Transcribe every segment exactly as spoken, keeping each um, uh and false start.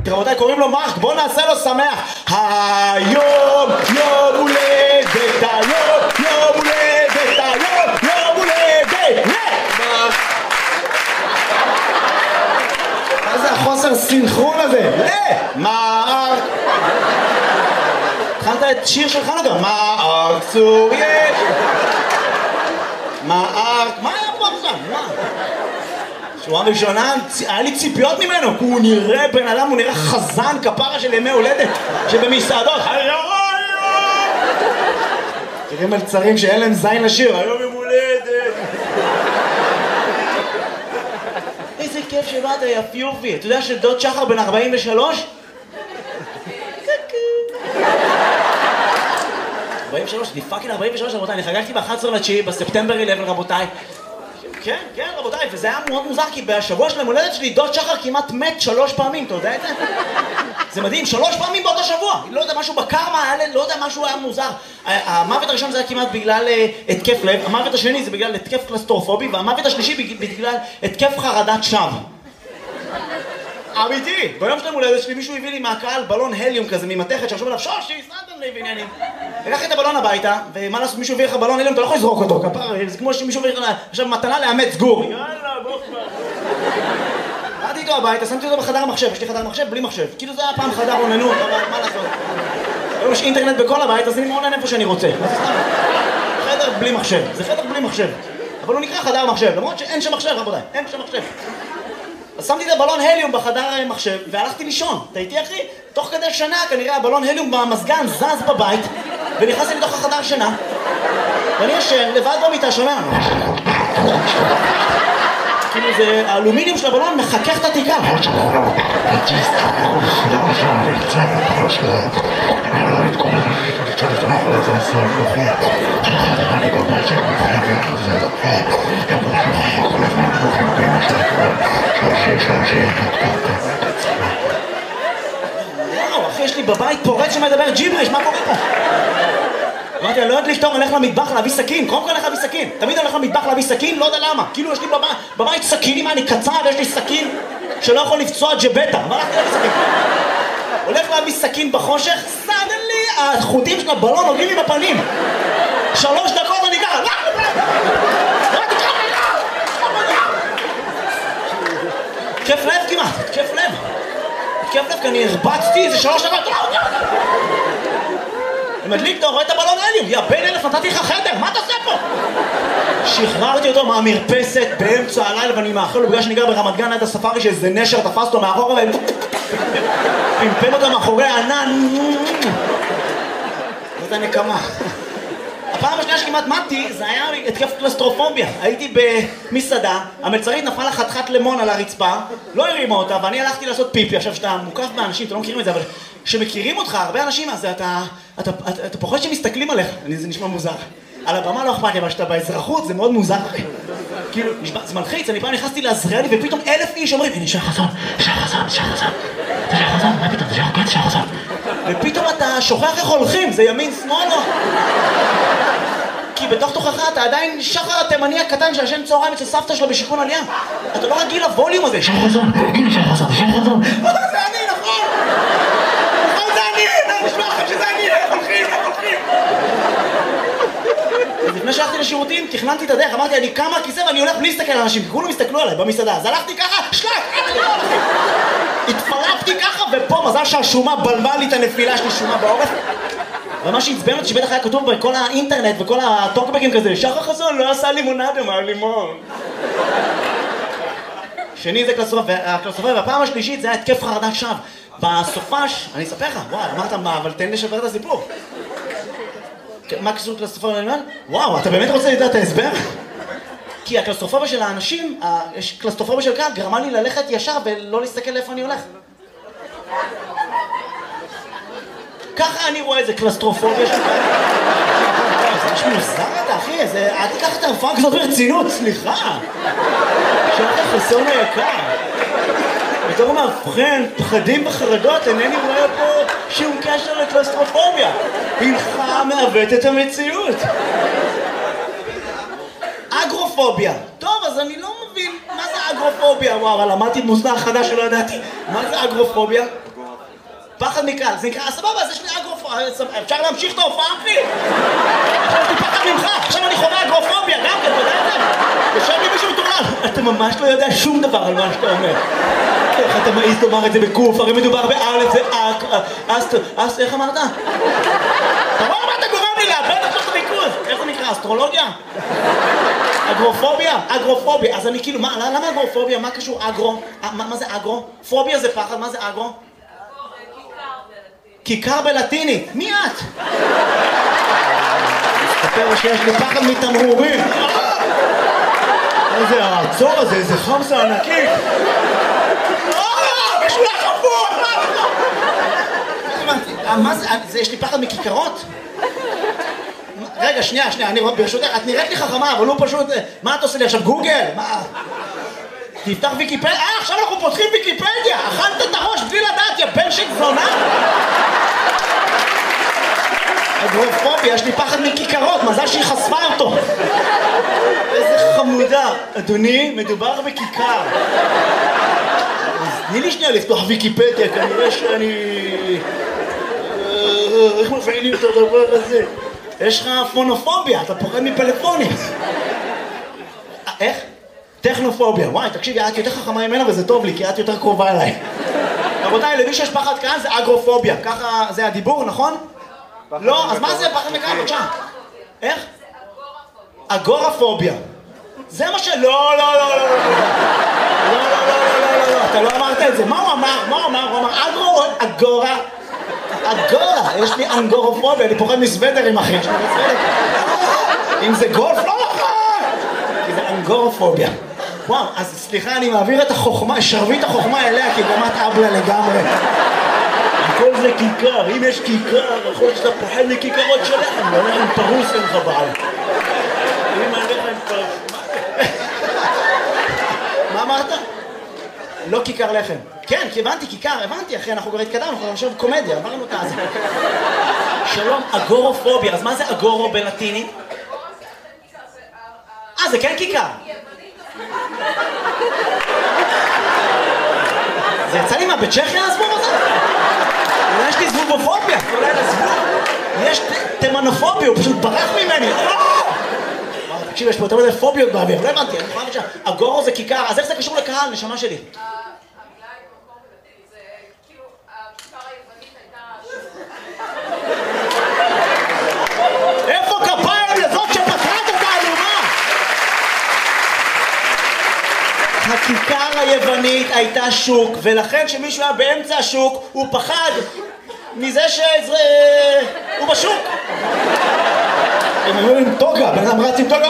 רבותיי, קוראים לו מרק, בואו נעשה לו שמח. היום יום הולדת, היום יום הולדת, היום יום הולדת. מה זה החוסר סינכרון הזה? מרק. התחלת את שיר של חנוכה. מרק צור יש. מרק. מה היה פה עכשיו? מה? שורה ראשונה, היה לי ציפיות ממנו, כי הוא נראה בן אדם, הוא נראה חזן כפרה של ימי הולדת, שבמסעדות, היום היום! תראים מלצרים שאין להם זין לשיר, היום יום הולדת. איזה כיף שבאת, יפיופי. אתה יודע שדוד שחר בן ארבעים ושלוש? ארבעים ושלוש, אני פאקינג ארבעים ושלוש, רבותיי, אני חגגתי ב-אחד עשר לתשיעי, בספטמבר אחת עשרה, רבותיי. כן, כן, רבותיי, וזה היה מאוד מוזר, כי בשבוע של המולדת שלי, דוד שחר כמעט מת שלוש פעמים, אתה יודע את זה? זה מדהים, שלוש פעמים באותו שבוע. לא יודע, משהו בקרמה, לא יודע, משהו היה מוזר. המוות הראשון זה היה כמעט בגלל התקף לב, המוות השני זה בגלל התקף קלסטרופובי, והמוות השלישי בגלל התקף חרדת שווא. אמיתי, ביום של המולדת שלי מישהו הביא לי מהקהל בלון הליום כזה ממתכת שעכשיו עליו שושי, סנתם לי ועניינים. לקחתי את הבלון הביתה, ומה לעשות, מישהו הביא לך בלון הליום, אתה לא יכול לזרוק אותו, כפר, זה כמו שמישהו הביא לך עכשיו מתנה לאמץ גור. יאללה, בוא כבר. באתי איתו הביתה, שמתי אותו בחדר המחשב, יש לי חדר מחשב בלי מחשב. כאילו זה היה פעם חדר עוננות, אבל מה לעשות? היום יש אינטרנט בכל הבית, אז אני מעונן איפה שאני רוצה. חדר בלי מחשב, זה חדר בלי מחשב. אבל הוא נקרא חדר מחשב, למרות שאין שם מחשב, רבותיי, אין שם מחשב. אז שמתי את הבלון הליום בחדר מחשב והלכתי לישון. אתה איתי אחי? תוך כדי שנה כנראה הבלון הליום במזגן זז בבית ונכנסתי לתוך החדר שינה ואני ישן לבד במיטה שומע כאילו זה האלומיניום של הבלון מחכך את התיקה. וואו, אחי, יש לי בבית פורץ שמדבר ג'יבריש, מה קורה פה? אמרתי, אני לא יודעת לפתור, אני הולך למטבח להביא סכין, קודם כל אני הולך להביא סכין. תמיד אני הולך למטבח להביא סכין, לא יודע למה. כאילו יש לי בבית סכינים, אני קצר, ויש לי סכין שלא יכול לפצוע ג'בטה. מה הלכתי להביא סכין? הולך להביא סכין בחושך, סדלי, החוטים של הבלון עוגעים לי בפנים. שלוש דקות אני ככה, כיף לב כמעט, כיף לב. כיף לב, כי אני הרבצתי איזה שלוש דקות. אני מדליק, אתה רואה את הבלון הליום, יא בן אלף, נתתי לך חדר, מה אתה עושה פה? שחררתי אותו מהמרפסת באמצע הלילה ואני מאחל לו בגלל שאני גר ברמת גן עד הספארי שאיזה נשר תפס אותו מאחורה והם פמפם אותו מאחורי הענן. זאת הנקמה. הפעם השנייה שכמעט מתתי זה היה התקף קלסטרופוביה. הייתי במסעדה, המלצרית נפלה חתיכת לימון על הרצפה, לא הרימה אותה ואני הלכתי לעשות פיפי. עכשיו שאתה מוקף באנשים, אתה לא מכירים את זה, אבל שמכירים אותך, הרבה אנשים, אז אתה, אתה, אתה, אתה פוחד שמסתכלים עליך, זה נשמע מוזר. על הבמה לא אכפת לי, אבל שאתה באזרחות זה מאוד מוזר. כאילו, זה מלחיץ, אני פעם נכנסתי לעזריאלי ופתאום אלף איש אומרים, הנה, שי חסון, שי חסון, שי חסון, זה שי חסון, מה פתאום, זה שי חסון. ופתאום אתה שוכח איך הולכים, זה ימין, שמאל, לא. כי בתוך תוכך אתה עדיין שחר התימני הקטן שישן צהריים אצל סבתא שלו בשיכון עלייה. אתה לא רגיל לווליום הזה. שי חסון, הנה שי חסון, שי חסון. זה אני, נכון. נכון, זה אני, אני נשמע לכם שזה אני, איך הולכים, איך הולכים. לפני שהלכתי לשירותים, תכננתי את הדרך, אמרתי, אני קם מהכיסא ואני הולך בלי להסתכל על אנשים, כי כולם הסתכלו עליי במסעדה, אז הלכתי ככה, שלק, התפרפתי ככה, ופה מזל שהשומה בלבה לי את הנפילה שלי, שומה בעורף. ומה שהצבן אותי שבטח היה כתוב בכל האינטרנט וכל הטוקבקים כזה, שחר חסון לא עשה לימונדה מהלימון. שני זה קלסטרופוביה, והפעם השלישית זה היה התקף חרדת שווא. בסופש, אני אספר לך, וואי, אמרת מה, אבל תן לשבר את הסיפור. מה קשור קלסטרופוביה ללימון? וואו, אתה באמת רוצה לדעת את ההסבר? כי הקלסטרופוביה של האנשים, יש קלסטרופוביה של קהל, גרמה לי ללכת ישר ולא להסתכל לאיפה אני הולך. ככה אני רואה איזה קלסטרופוביה של קהל. זה משהו מוזר אתה, אחי, אל תיקח את הרפואה כזאת ברצינות, סליחה. שחר חסון היקר. בתור מאבחן, פחדים וחרדות, אינני רואה פה שום קשר לקלסטרופוביה. הינך מעוות את המציאות. אגרופוביה. טוב, אז אני לא מבין מה זה אגרופוביה. וואו, אבל למדתי מושג חדש שלא ידעתי. מה זה אגרופוביה? פחד מקהל, זה נקרא, סבבה, אז יש לי אגרופוביה, אפשר להמשיך את ההופעה, אחי? עכשיו יש לי פחד ממך, עכשיו אני חווה אגרופוביה, גם כן, אתה יודע את זה? יושב לי מישהו מטורלל, אתה ממש לא יודע שום דבר על מה שאתה אומר. איך אתה מעיז לומר את זה בקוף, הרי מדובר באלף, זה אק, אסט, אסט, איך אמרת? אתה רואה מה אתה גורם לי לאבד את הריכוז? איך זה נקרא, אסטרולוגיה? אגרופוביה? אגרופוביה, אז אני כאילו, למה אגרופוביה? מה קשור אגרו? מה זה אגרו? פוביה זה פחד, מה זה אגרו? כיכר בלטינית, מי את? מסתבר שיש לי פחד מתמרורים. איזה העצור הזה, איזה חמסה ענקית. משהו לחפור! מה זה, יש לי פחד מכיכרות? רגע, שנייה, שנייה, אני ברשותך, את נראית לי חכמה, אבל הוא פשוט... מה את עושה לי עכשיו, גוגל? מה? תפתח ויקיפדיה, אה, עכשיו אנחנו פותחים ויקיפדיה! אכלת את הראש בלי לדעת, יא בן של זונה! אגרופוביה, יש לי פחד מכיכרות, מזל שהיא חשפה אותו! איזה חמודה! אדוני, מדובר בכיכר. תני לי שנייה לפתוח ויקיפדיה, כנראה שאני... איך מפעילים את הדבר הזה? יש לך פונופוביה, אתה פוחד מפלאפונים. איך? טכנופוביה. וואי, תקשיבי, את יותר חכמה ממנה וזה טוב לי, כי את יותר קרובה אליי. רבותיי, למי שיש פחד כאן זה אגרופוביה. ככה זה הדיבור, נכון? לא, אז מה זה פחד מכאן? בבקשה. איך? אגורפוביה. זה מה ש... לא, לא, לא, לא, לא. לא, לא, לא, לא, לא, אתה לא אמרת את זה. מה הוא אמר? מה הוא אמר? הוא אמר אגרו, אגורה. אגורה, יש לי אנגורופוביה, אני פוחד מסוודרים, אחי. אם זה גולף, לא נכון! כי זה אנגורופוביה. וואו, אז סליחה, אני מעביר את החוכמה, שרבית החוכמה אליה, כי גם את אבלה לגמרי. הכל זה כיכר, אם יש כיכר, יכול להיות שאתה פוחד מכיכרות של לחם, והלחם פרוס אין לך בעל. אם הלחם פרוס... מה אמרת? לא כיכר לחם. כן, כי הבנתי, כיכר, הבנתי, אחי, אנחנו כבר התקדמנו, אנחנו עכשיו קומדיה, אמרנו את זה. שלום, אגורופוביה, אז מה זה אגורו בלטינית? אה, זה כן כיכר. זה יצא לי מה, בצ'כיה הזבוב הזה? אולי יש לי זבובופוביה, אולי לזבוב. יש תימנופוביה, הוא פשוט ברח ממני. תקשיב, יש פה יותר מדי פוביות באוויר, לא הבנתי, אני חושב שאגורו זה כיכר, אז איך זה קשור לקהל, נשמה שלי? איפה כפיים לזאת שפתרה את התעלומה? הכיכר היוונית הייתה שוק, ולכן שמישהו היה באמצע השוק, הוא פחד מזה שהוא בשוק. הם היו עם טוגה, בן אדם רץ עם טוגה,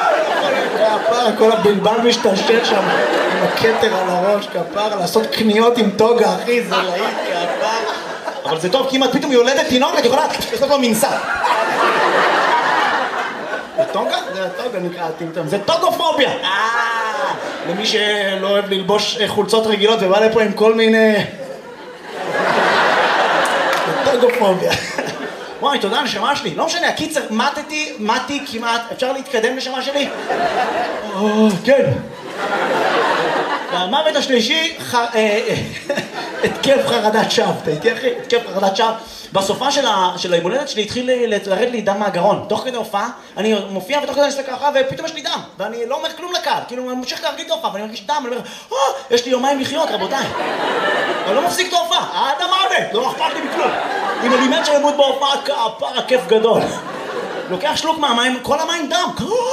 כל הבלבל משתלשל שם עם הכתר על הראש, כפר, לעשות קניות עם טוגה, אחי, זה להיט, כפר. אבל זה טוב, כי אם את פתאום יולדת תינוק, את יכולה לעשות לו מנסה. זה טוגה? זה טוגה נקרא טמטם, זה טוגופוביה! אה, למי שלא אוהב ללבוש חולצות רגילות ובא לפה עם כל מיני... זה טוגופוביה. וואי, תודה, נשמה שלי. לא משנה, הקיצר, מתתי, מתי כמעט. אפשר להתקדם, נשמה שלי? כן. והמוות השלישי, התקף חרדת שווא. אתה איתי, אחי? התקף חרדת שווא. בסופה של הימולדת שלי התחיל לרד לי דם מהגרון. תוך כדי הופעה, אני מופיע ותוך כדי אני עושה ככה, ופתאום יש לי דם. ואני לא אומר כלום לקהל. כאילו, אני ממשיך להרגיל את ההופעה, ואני מרגיש דם, ואני אומר, אה, יש לי יומיים לחיות, רבותיי. אני לא מפסיק את ההופעה, עד המוות, לא אכפת לי מכלום. אם אני מת שלמות בהופעה, כפר הכיף גדול. לוקח שלוק מהמים, כל המים דם.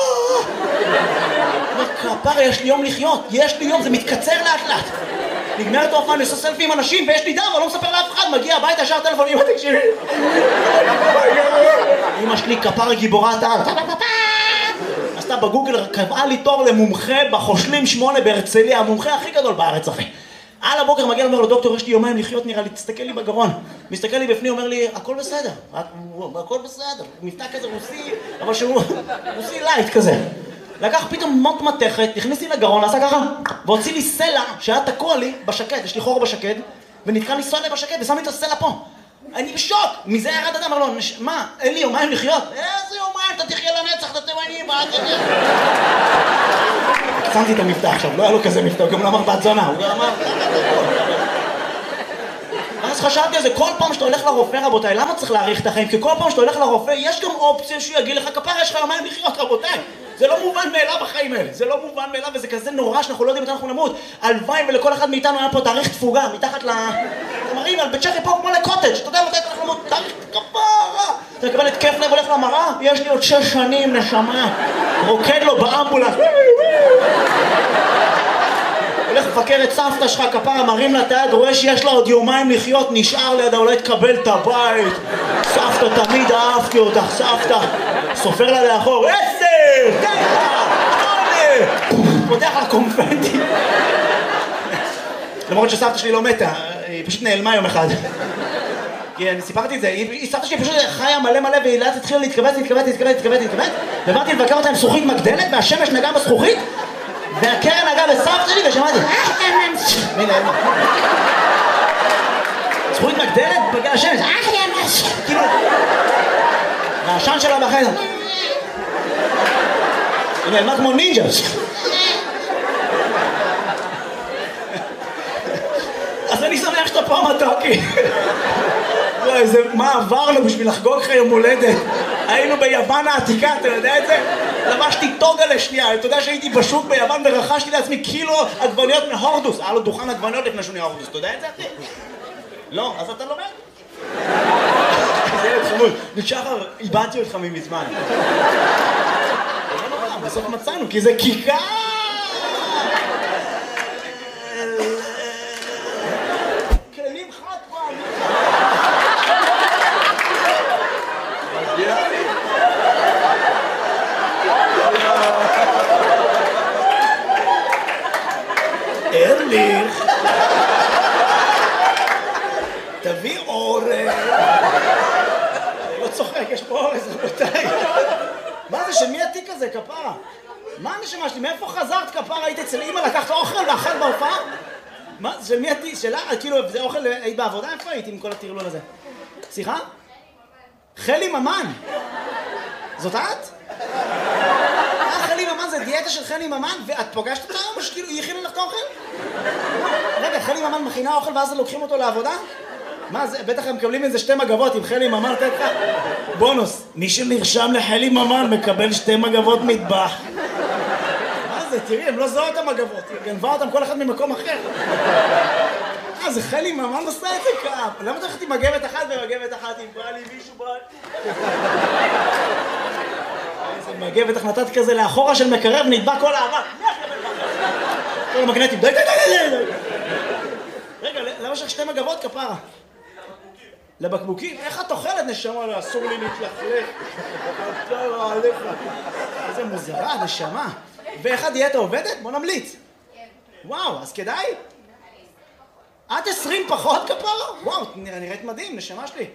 כפר, יש לי יום לחיות, יש לי יום, זה מתקצר לאט לאט. נגמרת ההופעה, אני עושה סלפי עם אנשים, ויש לי דם, אבל לא מספר לאף אחד, מגיע הביתה, ישר טלפון, אמא תקשיבי. אמא שלי כפר הגיבורת העל. עשתה בגוגל, קבעה לי תור למומחה בחושלים שמונה בהרצליה, המומחה הכי גדול בארץ, אחי. על הבוקר מגיע, אומר לו, דוקטור, יש לי יומיים לחיות, נראה לי, תסתכל לי בגרון. מסתכל לי בפנים, אומר לי, הכל בסדר, הכל בסדר. מבטא כזה רוסי, אבל שהוא רוסי לייט כזה. לקח פתאום מוט מתכת, הכניס לי לגרון, עשה ככה, והוציא לי סלע שהיה תקוע לי בשקד, יש לי חור בשקד, ונתקע לי סלע בשקד, ושם לי את הסלע פה. אני בשוק, מזה ירד אדם, אמר לו, מה, אין לי יומיים לחיות? איזה יומיים, אתה תחיה לנצח, אתה תימני, מה אתה תחיה? שמתי את המבטא עכשיו, לא היה לו כזה מבטא, הוא גם לא אמר בת זונה, הוא גם אמר... ואז חשבתי על זה, כל פעם שאתה הולך לרופא, רבותיי, למה צריך להאריך את החיים? כי כל פעם שאתה הולך לרופא, יש גם אופציה שהוא יגיד לך, כפרה, יש לך יומיים לחיות, רבותיי. זה לא מובן מאליו החיים האלה, זה לא מובן מאליו, וזה כזה נורא שאנחנו לא יודעים מתי אנחנו נמות. הלוואי ולכל אחד מאיתנו היה פה תאריך תפוגה, מתחת ל... אתם מראים, על בצ'כי פה כמו לקוטג', אתה יודע מתי אנחנו נמות, תאריך כפרה. אתה מקבל התקף לב, הולך למראה, יש לי עוד שש שנים, נשמה. רוקד לו באמבולנס. הולך לפקר את סבתא שלך, כפרה, מרים לה את היד, רואה שיש לה עוד יומיים לחיות, נשאר לידה, אולי תקבל את הבית. סבתא, תמיד אהבתי אותך, סבתא. סופר לה לאחור, עשר, תשע, שמונה. פותח לה קונפטי. למרות שסבתא שלי לא מתה, היא פשוט נעלמה יום אחד. כי אני סיפרתי את זה, סבתא שלי פשוט חיה מלא מלא, והיא לאט התחילה להתכווץ, להתכווץ, להתכווץ, להתכווץ, להתכווץ. ובאתי לבקר אותה עם זכוכית מגדלת, והשמש נגעה בזכוכית. והקרן נגעה בסבתא שלי ושמעתי מי נעלמה זכוכית מגדלת בגלל השמש כאילו והעשן שלה בחדר היא נעלמה כמו נינג'ה אז אני שמח שאתה פה מתוקי איזה מה עברנו בשביל לחגוג לך יום הולדת היינו ביוון העתיקה, אתה יודע את זה? לבשתי טוגה לשנייה, אתה יודע שהייתי בשוק ביוון ורכשתי לעצמי קילו עגבניות מהורדוס. היה לו דוכן עגבניות לפני שהוא נהיה הורדוס, אתה יודע את זה אחי? לא, אז אתה לומד? זה ילד חמוד, נשחר, איבדתי אותך ממזמן. בסוף מצאנו, כי זה כיכר! כלים חד פעם! ארליך תביא אורז לא צוחק, יש פה אורז רבותיי מה זה, של מי התיק הזה, כפרה? מה הנשמה שלי, מאיפה חזרת כפרה? היית אצל אמא, לקחת אוכל ואכלת בהופעה? מה, של מי התיק? שלה? כאילו, זה אוכל, היית בעבודה? איפה הייתי עם כל הטרלול הזה? סליחה? חלי ממן זאת את? חלי ממן זה דיאטה של חלי ממן ואת פוגשת אותה או שכאילו היא הכינה לך את האוכל? רגע, חלי ממן מכינה אוכל ואז לוקחים אותו לעבודה? מה זה, בטח הם מקבלים איזה שתי מגבות עם חלי ממן, תת לך בונוס, מי שנרשם לחלי ממן מקבל שתי מגבות מטבח. מה זה, תראי, הם לא זוהו את המגבות, היא גנבה אותם כל אחד ממקום אחר. אה, זה חלי ממן עושה את זה כאב. למה אתה הולכת עם מגבת אחת ומגבת אחת אם בא לי מישהו בא? איזה מגבת החלטת כזה לאחורה של מקרב נדבק כל האבק. כל המגנטים, די די די די די. רגע, למה יש לך שתי מגבות כפרה? לבקבוקים? איך את אוכלת נשמה? לא, אסור לי להתלכלך. כפרה עליך. איזה מוזרה, נשמה. ואיך הדיאטה עובדת? בוא נמליץ. וואו, אז כדאי? עד עשרים פחות כפרה? וואו, נראית מדהים, נשמה שלי.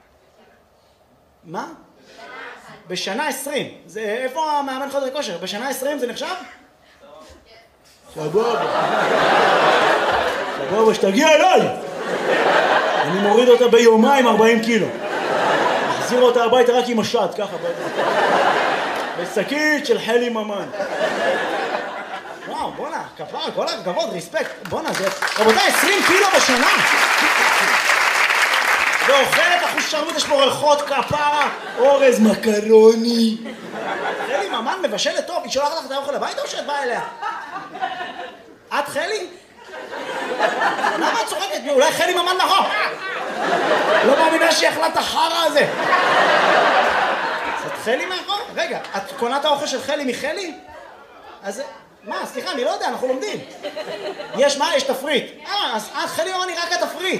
מה? בשנה עשרים. זה, איפה המאמן חדר כושר? בשנה עשרים זה נחשב? סבבה. סבבה, שתגיע אליי! אני מוריד אותה ביומיים ארבעים קילו. מחזיר אותה הביתה רק עם השד, ככה. בשקית של חלי ממן. וואו, בונה, כפרה, כל הכבוד, ריספקט. בונה, זה... רבותיי, עשרים קילו בשנה! ואוכלת אחוז שרמוט, יש פה ריחות כפרה, אורז מקרוני. חלי ממן מבשלת טוב, היא שולחת לך את האוכל הביתה או שאת באה אליה? את חלי? למה את צוחקת? אולי חלי ממן נכון? לא מאמינה שהיא אכלה את החרא הזה. את חלי מאחור? רגע, את קונה את האוכל של חלי מחלי? אז... מה? סליחה, אני לא יודע, אנחנו לומדים. יש מה? יש תפריט. אה, אז חלי ממן היא רק התפריט.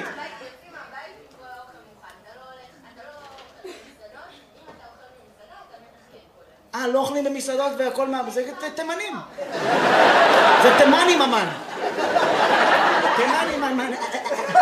אה, לא אוכלים במסעדות והכל מה... זה תימנים. זה תימני ממן. תימני ממן.